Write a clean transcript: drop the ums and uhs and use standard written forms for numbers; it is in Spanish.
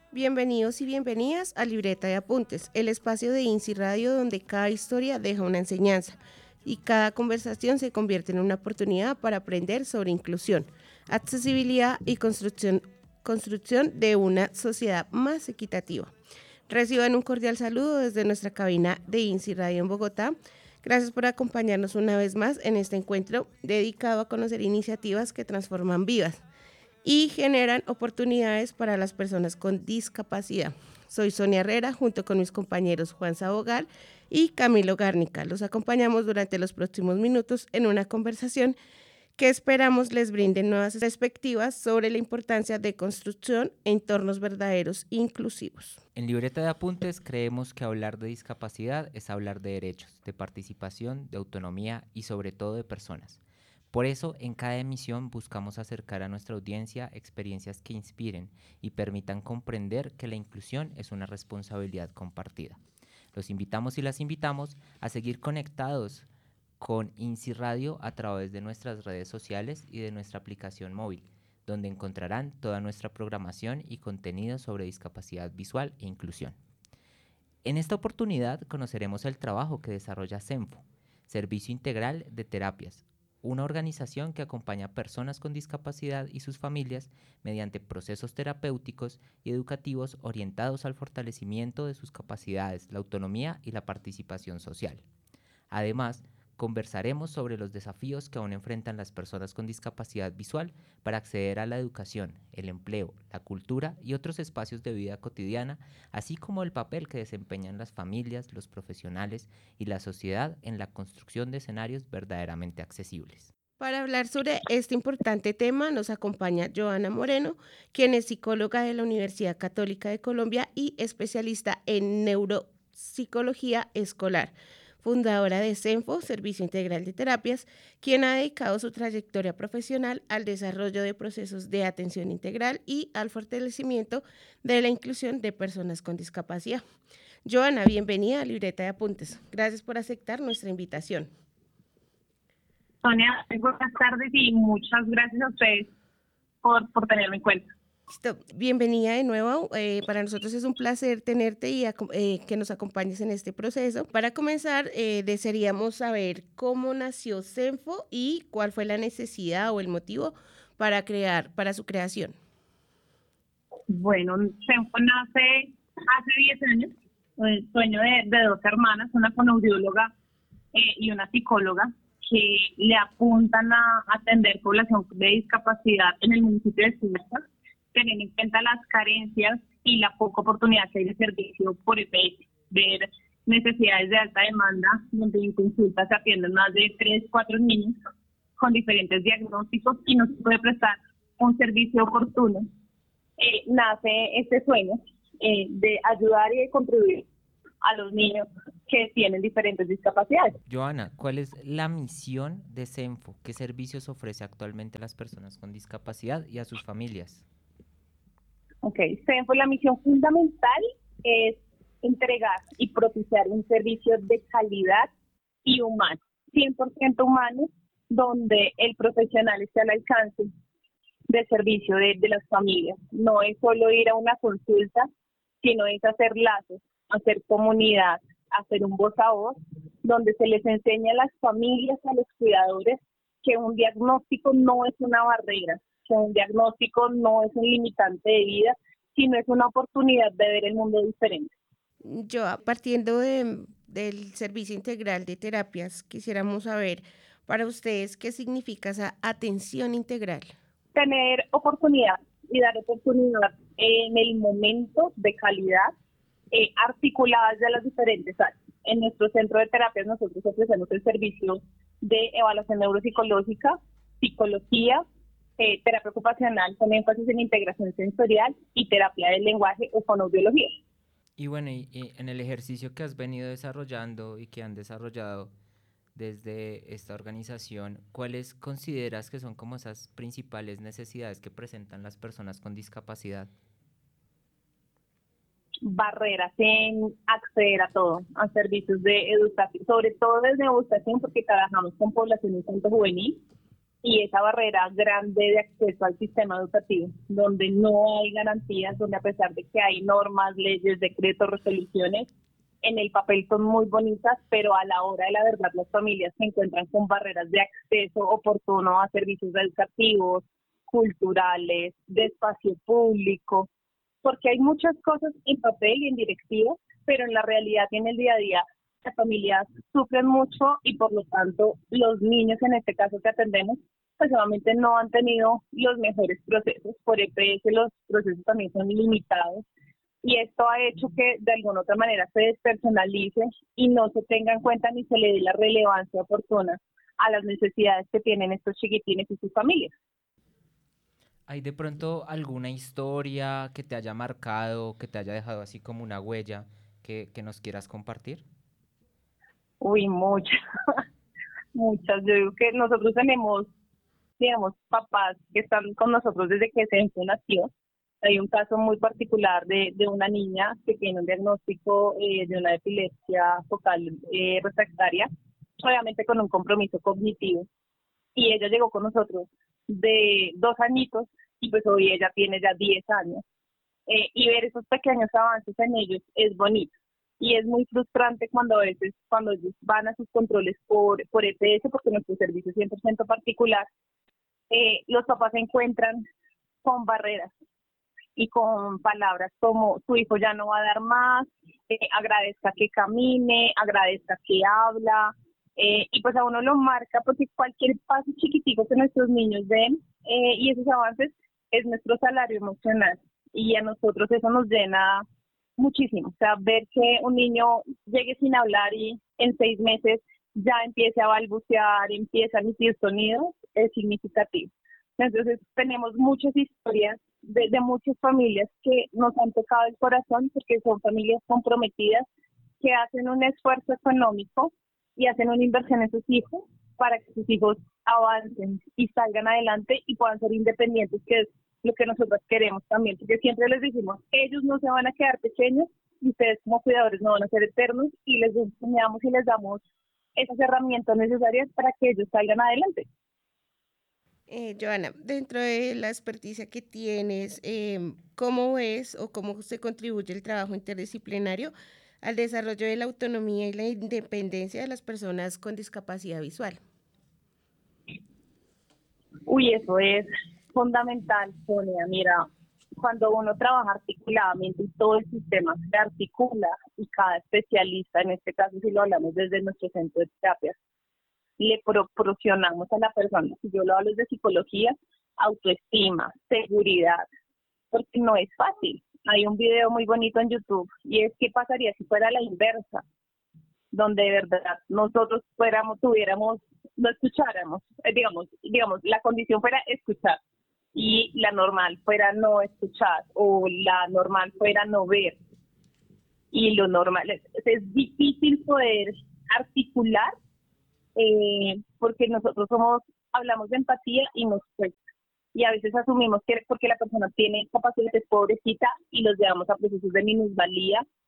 Bienvenidos y bienvenidas a Libreta de Apuntes, el espacio de INSI Radio donde cada historia deja una enseñanza y cada conversación se convierte en una oportunidad para aprender sobre inclusión, accesibilidad y construcción de una sociedad más equitativa. Reciban un cordial saludo desde nuestra cabina de INSI Radio en Bogotá. Gracias por acompañarnos una vez más en este encuentro dedicado a conocer iniciativas que transforman vidas y generan oportunidades para las personas con discapacidad. Soy Sonia Herrera, junto con mis compañeros Juan Sabogal y Camilo Gárnica. Los acompañamos durante los próximos minutos en una conversación que esperamos les brinde nuevas perspectivas sobre la importancia de construcción en entornos verdaderos e inclusivos. En Libreta de Apuntes creemos que hablar de discapacidad es hablar de derechos, de participación, de autonomía y sobre todo de personas. Por eso, en cada emisión buscamos acercar a nuestra audiencia experiencias que inspiren y permitan comprender que la inclusión es una responsabilidad compartida. Los invitamos y las invitamos a seguir conectados con INSI Radio a través de nuestras redes sociales y de nuestra aplicación móvil, donde encontrarán toda nuestra programación y contenido sobre discapacidad visual e inclusión. En esta oportunidad conoceremos el trabajo que desarrolla CENFO, Servicio Integral de Terapias, una organización que acompaña a personas con discapacidad y sus familias mediante procesos terapéuticos y educativos orientados al fortalecimiento de sus capacidades, la autonomía y la participación social. Además, conversaremos sobre los desafíos que aún enfrentan las personas con discapacidad visual para acceder a la educación, el empleo, la cultura y otros espacios de vida cotidiana, así como el papel que desempeñan las familias, los profesionales y la sociedad en la construcción de escenarios verdaderamente accesibles. Para hablar sobre este importante tema nos acompaña Joana Moreno, quien es psicóloga de la Universidad Católica de Colombia y especialista en neuropsicología escolar, fundadora de CENFO, Servicio Integral de Terapias, quien ha dedicado su trayectoria profesional al desarrollo de procesos de atención integral y al fortalecimiento de la inclusión de personas con discapacidad. Joana, bienvenida a Libreta de Apuntes. Gracias por aceptar nuestra invitación. Sonia, buenas tardes y muchas gracias a ustedes por tenerme en cuenta. Listo. Bienvenida de nuevo. Para nosotros es un placer tenerte y que nos acompañes en este proceso. Para comenzar, desearíamos saber cómo nació CENFO y cuál fue la necesidad o el motivo para su creación. Bueno, CENFO nace hace 10 años, el sueño de dos hermanas, una fonoaudióloga y una psicóloga, que le apuntan a atender población de discapacidad en el municipio de Suiza, teniendo en cuenta las carencias y la poca oportunidad que hay de servicio por EPS, ver necesidades de alta demanda, donde en consulta se atienden más de 3, 4 niños con diferentes diagnósticos y no se puede prestar un servicio oportuno. Nace este sueño de ayudar y de contribuir a los niños que tienen diferentes discapacidades. Joana, ¿cuál es la misión de CENFO? ¿Qué servicios ofrece actualmente a las personas con discapacidad y a sus familias? CENFO, la misión fundamental es entregar y propiciar un servicio de calidad y humano, 100% humano, donde el profesional esté al alcance del servicio de las familias. No es solo ir a una consulta, sino es hacer lazos, hacer comunidad, hacer un voz a voz, donde se les enseña a las familias, a los cuidadores, que un diagnóstico no es una barrera, que un diagnóstico no es un limitante de vida, sino es una oportunidad de ver el mundo diferente. Yo, partiendo del Servicio Integral de Terapias, quisiéramos saber para ustedes qué significa esa atención integral. Tener oportunidad y dar oportunidad en el momento de calidad, articuladas de las diferentes áreas. En nuestro centro de terapias nosotros ofrecemos el servicio de evaluación neuropsicológica, psicología, terapia ocupacional con énfasis en integración sensorial y terapia del lenguaje o fonoaudiología. Y bueno, y en el ejercicio que has venido desarrollando y que han desarrollado desde esta organización, ¿cuáles consideras que son como esas principales necesidades que presentan las personas con discapacidad? Barreras en acceder a todo, a servicios de educación, sobre todo desde educación, porque trabajamos con población infanto juvenil, y esa barrera grande de acceso al sistema educativo, donde no hay garantías, donde a pesar de que hay normas, leyes, decretos, resoluciones, en el papel son muy bonitas, pero a la hora de la verdad las familias se encuentran con barreras de acceso oportuno a servicios educativos, culturales, de espacio público, porque hay muchas cosas en papel y en directivas, pero en la realidad y en el día a día las familias sufren mucho y por lo tanto los niños en este caso que atendemos pues obviamente no han tenido los mejores procesos. Por EPS los procesos también son limitados y esto ha hecho que de alguna otra manera se despersonalice y no se tenga en cuenta ni se le dé la relevancia oportuna a las necesidades que tienen estos chiquitines y sus familias. ¿Hay de pronto alguna historia que te haya marcado, que te haya dejado así como una huella que nos quieras compartir? Uy, muchas, muchas. Yo digo que nosotros tenemos, digamos, papás que están con nosotros desde que Censo nació. Hay un caso muy particular de una niña que tiene un diagnóstico de una epilepsia focal refractaria, obviamente con un compromiso cognitivo. Y ella llegó con nosotros de 2 añitos y pues hoy ella tiene ya 10 años. Y ver esos pequeños avances en ellos es bonito. Y es muy frustrante cuando a veces, cuando ellos van a sus controles por EPS, porque nuestro servicio es 100% particular, los papás se encuentran con barreras y con palabras como tu hijo ya no va a dar más, agradezca que camine, agradezca que habla, y pues a uno lo marca porque cualquier paso chiquitico que nuestros niños den y esos avances es nuestro salario emocional y a nosotros eso nos llena muchísimo. O sea, ver que un niño llegue sin hablar y en 6 meses ya empiece a balbucear, empieza a emitir sonidos, es significativo. Entonces tenemos muchas historias de muchas familias que nos han tocado el corazón porque son familias comprometidas que hacen un esfuerzo económico y hacen una inversión en sus hijos para que sus hijos avancen y salgan adelante y puedan ser independientes, que es lo que nosotros queremos también, porque siempre les decimos, ellos no se van a quedar pequeños y ustedes como cuidadores no van a ser eternos y les enseñamos y les damos esas herramientas necesarias para que ellos salgan adelante. Joana, dentro de la experticia que tienes, ¿cómo ves o cómo se contribuye el trabajo interdisciplinario al desarrollo de la autonomía y la independencia de las personas con discapacidad visual? Uy, eso es fundamental, Sonia. Mira, cuando uno trabaja articuladamente y todo el sistema se articula y cada especialista, en este caso si lo hablamos desde nuestro centro de terapias, le proporcionamos a la persona, si yo lo hablo de psicología, autoestima, seguridad, porque no es fácil. Hay un video muy bonito en YouTube y es qué pasaría si fuera la inversa, donde de verdad nosotros tuviéramos, no escucháramos, digamos, la condición fuera escuchar y la normal fuera no escuchar o la normal fuera no ver. Y lo normal es difícil poder articular porque nosotros hablamos de empatía y nos cuesta. Y a veces asumimos que porque la persona tiene capacidades pobrecita y los llevamos a procesos de minusvalía